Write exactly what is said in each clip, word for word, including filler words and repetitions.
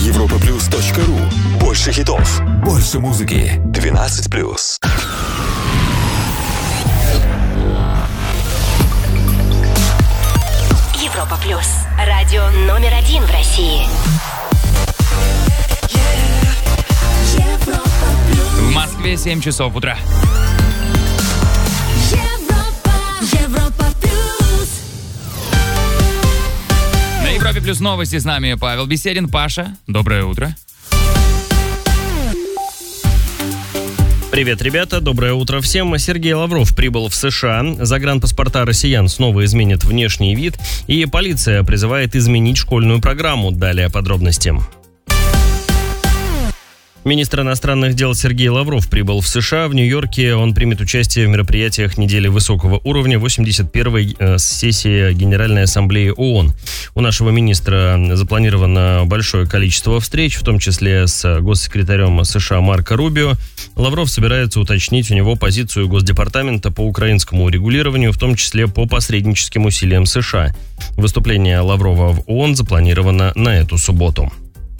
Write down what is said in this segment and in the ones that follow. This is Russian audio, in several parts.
европа плюс точка ру. Больше хитов, больше музыки. двенадцать плюс. Европа плюс. Радио номер один в России. В Москве семь часов утра. На Европе плюс новости с нами Павел Беседин. Паша, доброе утро. Привет, ребята, доброе утро всем. Сергей Лавров прибыл в США. Загранпаспорта россиян снова изменят внешний вид, и полиция призывает изменить школьную программу. Далее подробности. Министр иностранных дел Сергей Лавров прибыл в США. В Нью-Йорке он примет участие в мероприятиях недели высокого уровня восемьдесят первой сессии Генеральной Ассамблеи ООН. У нашего министра запланировано большое количество встреч, в том числе с госсекретарем США Марко Рубио. Лавров собирается уточнить у него позицию Госдепартамента по украинскому урегулированию, в том числе по посредническим усилиям США. Выступление Лаврова в ООН запланировано на эту субботу.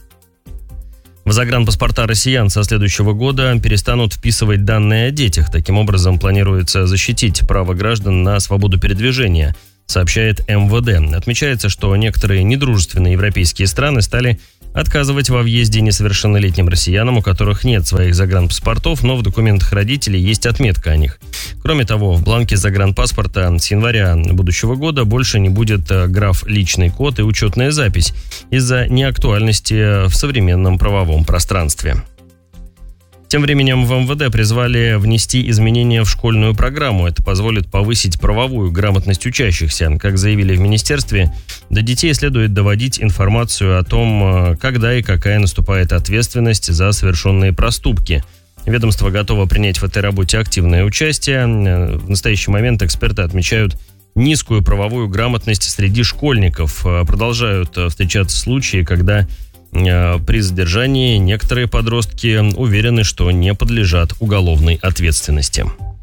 В загранпаспорта россиян со следующего года перестанут вписывать данные о детях. Таким образом, планируется защитить право граждан на свободу передвижения, сообщает эм вэ дэ. Отмечается, что некоторые недружественные европейские страны стали отказывать во въезде несовершеннолетним россиянам, у которых нет своих загранпаспортов, но в документах родителей есть отметка о них. Кроме того, в бланке загранпаспорта с января будущего года больше не будет граф «Личный код» и учетная запись из-за неактуальности в современном правовом пространстве. Тем временем в эм вэ дэ призвали внести изменения в школьную программу. Это позволит повысить правовую грамотность учащихся. Как заявили в министерстве, до детей следует доводить информацию о том, когда и какая наступает ответственность за совершенные проступки. Ведомство готово принять в этой работе активное участие. В настоящий момент эксперты отмечают низкую правовую грамотность среди школьников. Продолжают встречаться случаи, когда при задержании некоторые подростки уверены, что не подлежат уголовной ответственности.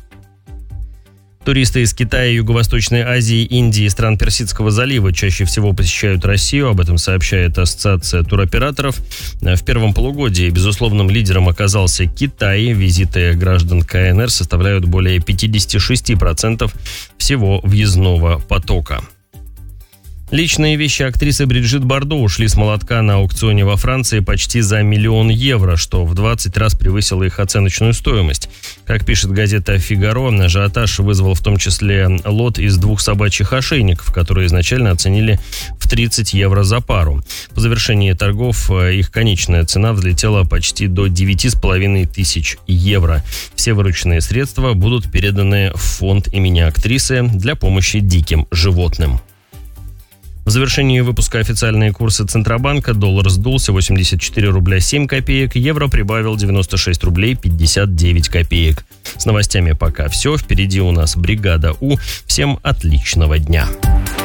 Туристы из Китая, Юго-Восточной Азии, Индии и стран Персидского залива чаще всего посещают Россию. Об этом сообщает Ассоциация туроператоров. В первом полугодии безусловным лидером оказался Китай. Визиты граждан ка эн эр составляют более пятьдесят шесть процентов всего въездного потока. Личные вещи актрисы Бриджит Бардо ушли с молотка на аукционе во Франции почти за миллион евро, что в двадцать раз превысило их оценочную стоимость. Как пишет газета «Фигаро», ажиотаж вызвал в том числе лот из двух собачьих ошейников, которые изначально оценили в тридцать евро за пару. По завершении торгов их конечная цена взлетела почти до девять с половиной тысяч евро. Все вырученные средства будут переданы в фонд имени актрисы для помощи диким животным. В завершении выпуска официальные курсы Центробанка. Доллар сдулся восемьдесят четыре рубля семь копеек, евро прибавил девяносто шесть рублей пятьдесят девять копеек. С новостями пока все. Впереди у нас бригада У. Всем отличного дня.